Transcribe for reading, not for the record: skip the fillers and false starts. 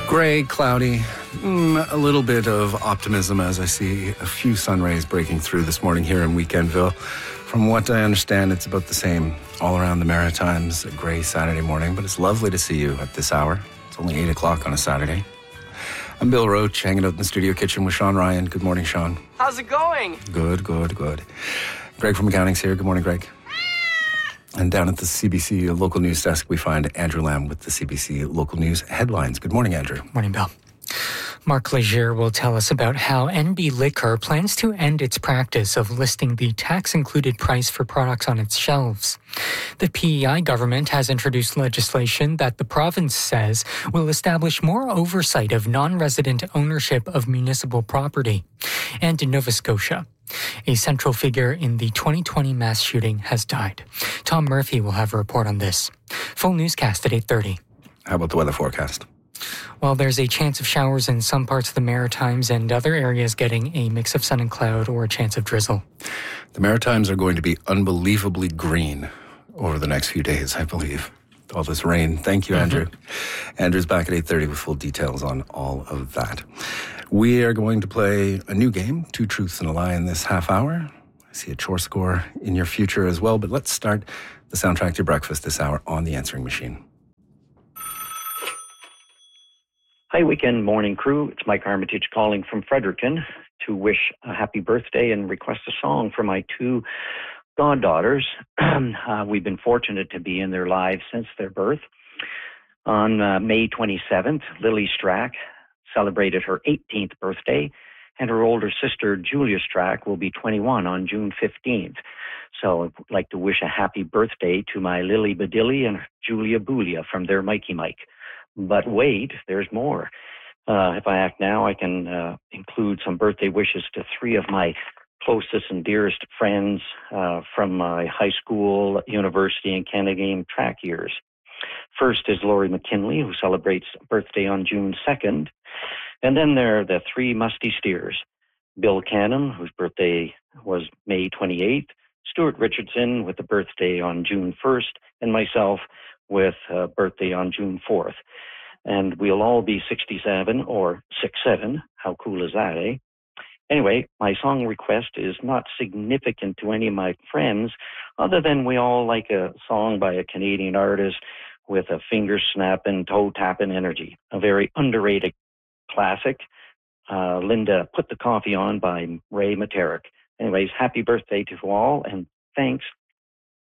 Gray, cloudy, a little bit of optimism as I see a few sun rays breaking through this morning here in Weekendville. From what I understand, it's about the same all around the Maritimes, a gray Saturday morning, but it's lovely to see you at this hour. It's only 8 o'clock on a Saturday. I'm Bill Roach, hanging out in the studio kitchen with Sean Ryan. Good morning, Sean. How's it going? Good. Greg from Accounting's here. Good morning, Greg. And down at the CBC local news desk, we find Andrew Lamb with the CBC local news headlines. Good morning, Andrew. Morning, Bill. Mark Leger will tell us about how NB Liquor plans to end its practice of listing the tax-included price for products on its shelves. The PEI government has introduced legislation that the province says will establish more oversight of non-resident ownership of municipal property. And in Nova Scotia, a central figure in the 2020 mass shooting has died. Tom Murphy will have a report on this. Full newscast at 8:30. How about the weather forecast? Well, there's a chance of showers in some parts of the Maritimes and other areas getting a mix of sun and cloud or a chance of drizzle. The Maritimes are going to be unbelievably green over the next few days, I believe. All this rain. Thank you, Andrew. Andrew's back at 8:30 with full details on all of that. We are going to play a new game, Two Truths and a Lie, in this half hour. I see a chore score in your future as well, but let's start the soundtrack to your breakfast this hour on the answering machine. Hi, Weekend Morning Crew. It's Mike Armitage calling from Fredericton to wish a happy birthday and request a song for my two goddaughters. We've been fortunate to be in their lives since their birth. On May 27th, Lily Strack celebrated her 18th birthday, and her older sister, Julia Strack, will be 21 on June 15th. So I'd like to wish a happy birthday to my Lily Badilli and Julia Bulia from their Mikey Mike. But wait, there's more. If I act now, I can include some birthday wishes to three of my closest and dearest friends from my high school, university, and Canada Game track years. First is Laurie McKinley, who celebrates birthday on June 2nd. And then there are the three musty steers, Bill Cannon, whose birthday was May 28th, Stuart Richardson with a birthday on June 1st, and myself with a birthday on June 4th. And we'll all be 67 or 67. How cool is that, eh? Anyway, my song request is not significant to any of my friends, other than we all like a song by a Canadian artist with a finger-snapping, toe-tapping energy. A very underrated classic, Linda Put the Coffee On by Ray Materik. Anyways, happy birthday to all, and thanks